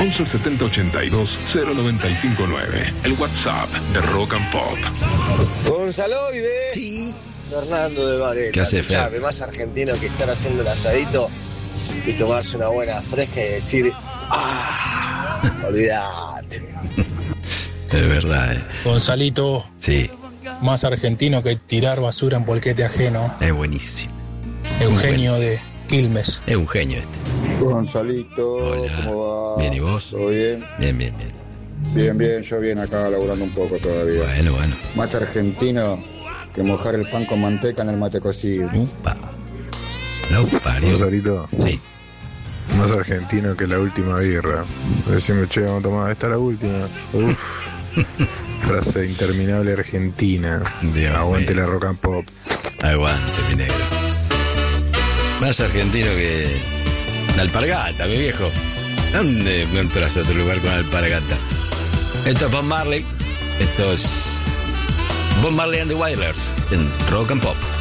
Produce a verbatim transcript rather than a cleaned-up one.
once setenta ochenta y dos cero noventa y cinco nueve. El WhatsApp de Rock and Pop. Gonzaloide. Sí. Fernando de Varela. ¿Qué hace, Fer? Escuchame, más argentino que estar haciendo el asadito y tomarse una buena fresca y decir, ¡ah! Olvidate. Es verdad, eh. Gonzalito. Sí. Más argentino que tirar basura en polquete ajeno. Es buenísimo. Eugenio de Quilmes. Es un genio este. Gonzalito, Hola. ¿cómo va? Bien, ¿y vos? ¿Todo bien? Bien, bien, bien. Bien, bien, yo bien acá laburando un poco todavía. Bueno, bueno. Más argentino que mojar el pan con manteca en el mate cocido. Upa. No parió. Gonzalito. Sí. Más argentino que la última birra. Decime, che, vamos a tomar, esta es la última. Uf. Frase interminable argentina. Dios Aguante mío. la Rock and Pop. Aguante, mi negro. Más argentino que la alpargata, mi viejo. ¿Dónde encontrás otro lugar con alpargata? Esto es Bob Marley. Esto es Bob Marley and the Wailers en Rock and Pop.